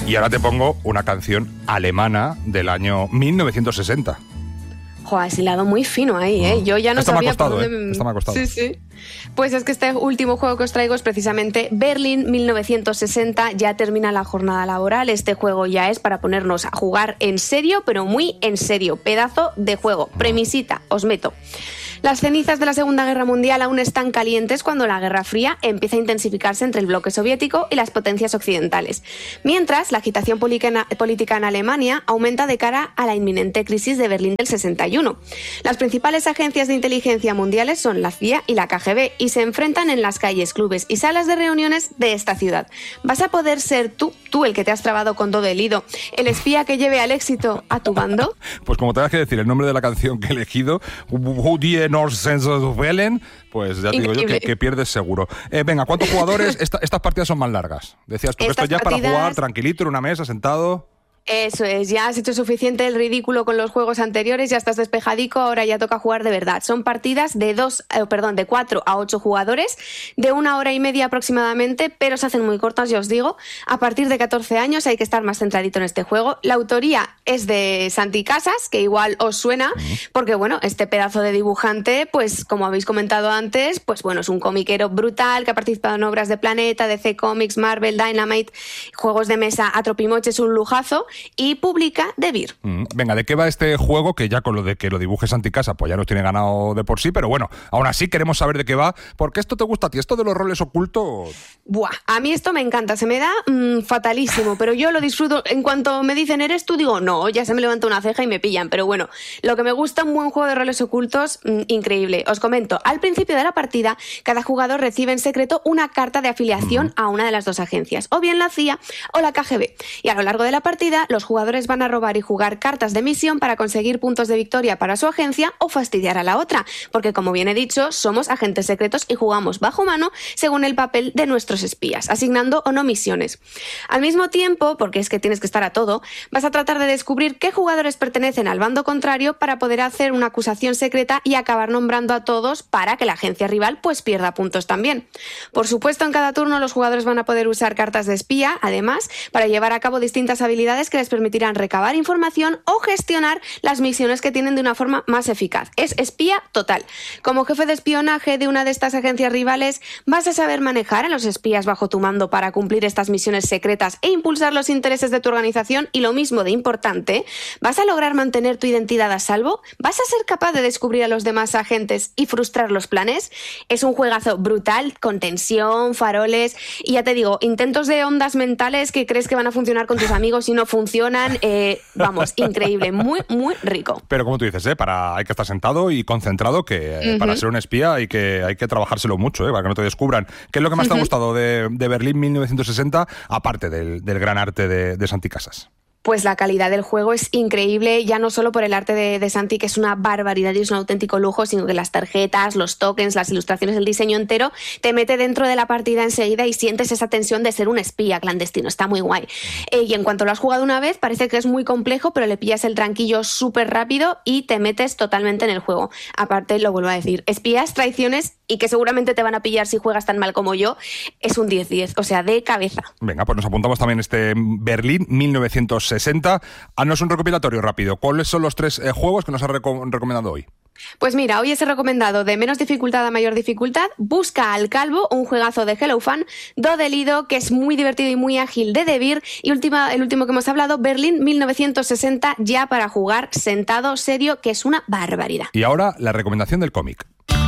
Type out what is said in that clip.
Y ahora te pongo una canción alemana del año 1960. Joder, has hilado muy fino ahí, ¿eh? Yo ya no sabía por dónde... Esta me ha costado. Sí. Pues es que este último juego que os traigo es precisamente Berlín 1960. Ya termina la jornada laboral. Este juego ya es para ponernos a jugar en serio, pero muy en serio. Pedazo de juego. Premisita, os meto. Las cenizas de la Segunda Guerra Mundial aún están calientes cuando la Guerra Fría empieza a intensificarse entre el bloque soviético y las potencias occidentales. Mientras, la agitación política en Alemania aumenta de cara a la inminente crisis de Berlín del 61. Las principales agencias de inteligencia mundiales son la CIA y la KGB y se enfrentan en las calles, clubes y salas de reuniones de esta ciudad. ¿Vas a poder ser tú el que te has trabado con todo el hilo, el espía que lleve al éxito a tu bando? Pues como tengas que decir el nombre de la canción que he elegido, pues ya te digo yo que pierdes seguro. Venga, ¿cuántos jugadores? Estas partidas son más largas. Decías tú que esto ya es para jugar tranquilito en una mesa, sentado... Eso es, ya has hecho suficiente el ridículo con los juegos anteriores, ya estás despejadico, ahora ya toca jugar de verdad. Son partidas de 4 a 8 jugadores, de 1 hora y media aproximadamente, pero se hacen muy cortas, ya os digo. A partir de 14 años hay que estar más centradito en este juego. La autoría es de Santi Casas, que igual os suena, porque bueno, este pedazo de dibujante, pues como habéis comentado antes, pues bueno, es un comiquero brutal que ha participado en obras de Planeta, DC Comics, Marvel, Dynamite, juegos de mesa, Atropimoche, es un lujazo. Y publica The Beer. Venga, ¿de qué va este juego? Que ya con lo de que lo dibuje Santi Casa, pues ya nos tiene ganado de por sí, pero bueno, aún así queremos saber de qué va, porque esto te gusta a ti, esto de los roles ocultos... Buah, a mí esto me encanta, se me da fatalísimo, pero yo lo disfruto. En cuanto me dicen eres tú, digo no, ya se me levanta una ceja y me pillan, pero bueno, lo que me gusta un buen juego de roles ocultos, increíble. Os comento, al principio de la partida, cada jugador recibe en secreto una carta de afiliación a una de las dos agencias, o bien la CIA o la KGB, y a lo largo de la partida los jugadores van a robar y jugar cartas de misión para conseguir puntos de victoria para su agencia o fastidiar a la otra, porque como bien he dicho, somos agentes secretos y jugamos bajo mano según el papel de nuestros espías, asignando o no misiones. Al mismo tiempo, porque es que tienes que estar a todo, vas a tratar de descubrir qué jugadores pertenecen al bando contrario para poder hacer una acusación secreta y acabar nombrando a todos para que la agencia rival pues pierda puntos también. Por supuesto, en cada turno los jugadores van a poder usar cartas de espía, además, para llevar a cabo distintas habilidades que les permitirán recabar información o gestionar las misiones que tienen de una forma más eficaz. Es espía total. Como jefe de espionaje de una de estas agencias rivales, vas a saber manejar a los espías bajo tu mando para cumplir estas misiones secretas e impulsar los intereses de tu organización, y lo mismo de importante, vas a lograr mantener tu identidad a salvo, vas a ser capaz de descubrir a los demás agentes y frustrar los planes. Es un juegazo brutal, con tensión, faroles y ya te digo, intentos de ondas mentales que crees que van a funcionar con tus amigos y no funcionan, vamos, increíble, muy, muy rico. Pero como tú dices, hay que estar sentado y concentrado, que para ser un espía hay que trabajárselo mucho, para que no te descubran. ¿Qué es lo que más te ha gustado de Berlín 1960, aparte del gran arte de Santi Casas? Pues la calidad del juego es increíble, ya no solo por el arte de Santi, que es una barbaridad y es un auténtico lujo, sino que las tarjetas, los tokens, las ilustraciones, el diseño entero, te mete dentro de la partida enseguida y sientes esa tensión de ser un espía clandestino, está muy guay. Y en cuanto lo has jugado una vez, parece que es muy complejo, pero le pillas el tranquillo súper rápido y te metes totalmente en el juego. Aparte, lo vuelvo a decir, espías, traiciones y que seguramente te van a pillar si juegas tan mal como yo, es un 10-10, o sea, de cabeza. Venga, pues nos apuntamos también este Berlín 1960. Haznos un recopilatorio rápido. ¿Cuáles son los 3 juegos que nos has recomendado hoy? Pues mira, hoy os he recomendado de menos dificultad a mayor dificultad, Busca al Calvo, un juegazo de Hello Fan, Dodelido, que es muy divertido y muy ágil, de The Beer, y el último que hemos hablado, Berlín 1960, ya para jugar sentado, serio, que es una barbaridad. Y ahora la recomendación del cómic.